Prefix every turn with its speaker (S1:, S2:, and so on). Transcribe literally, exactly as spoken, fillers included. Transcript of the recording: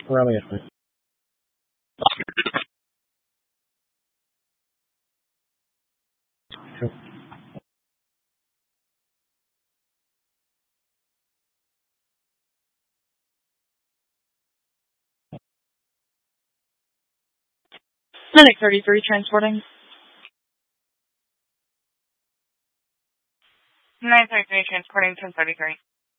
S1: Romeo.
S2: Clinic thirty-three transporting.
S3: nine thirty-three transporting ten thirty-three.